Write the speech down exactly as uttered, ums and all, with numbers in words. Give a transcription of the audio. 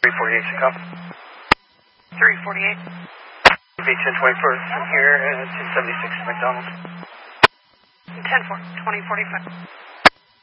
three forty-eight, Chicago. three forty-eight. B ten twenty-first from here at two seventy-six McDonald. ten four, twenty forty-five.